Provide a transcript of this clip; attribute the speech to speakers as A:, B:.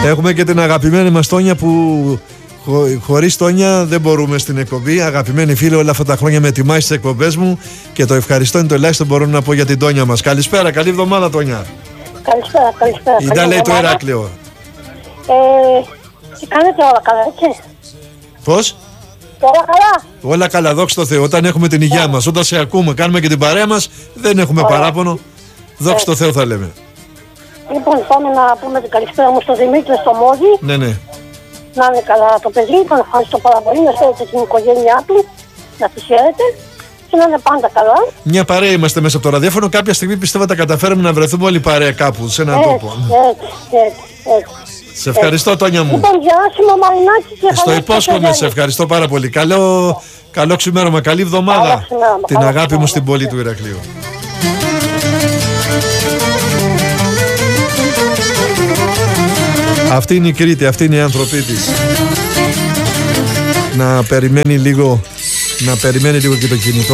A: Έχουμε και την αγαπημένη μας Τόνια που χωρίς Τόνια δεν μπορούμε στην εκπομπή. Αγαπημένη φίλη, όλα αυτά τα χρόνια με τιμάει στις εκπομπές μου και το ευχαριστώ είναι το ελάχιστο μπορώ να πω για την Τόνια μας. Καλησπέρα, καλή εβδομάδα Τόνια.
B: Καλησπέρα.
A: Ιντα λέει το Ηράκλειο.
B: Τι κάνετε, όλα καλά, έτσι?
A: Πώς?
B: Όλα καλά.
A: Όλα καλά, δόξα τω Θεώ. Όταν έχουμε την υγεία μας, όταν σε ακούμε, κάνουμε και την παρέα μας, δεν έχουμε παράπονο. Δόξα τω Θεώ θα λέμε.
B: Λοιπόν, πάμε να πούμε την καλησπέρα μου στον Δημήτρη στο Μόδι.
A: Ναι.
B: Να είναι καλά το παιδί, τον ευχαριστώ πάρα πολύ, να φέρετε την οικογένειά του, να τη χαίρετε και να είναι πάντα καλά.
A: Μια παρέα είμαστε μέσα από το ραδιόφωνο. Κάποια στιγμή πιστεύω τα καταφέρουμε να βρεθούμε όλοι παρέα κάπου, σε έναν τόπο.
B: Έτσι.
A: Σε ευχαριστώ, Τόνια μου.
B: Λοιπόν, Γεράσιμο Μαρινάκη,
A: Στο υπόσχομαι, σε ευχαριστώ πάρα πολύ. Καλό ξημέρωμα, καλή εβδομάδα. Την αγάπη μου στην πόλη του Ηρακλείου. Αυτή είναι η Κρήτη, αυτή είναι η άνθρωποι της. Να περιμένει λίγο και το κινητό.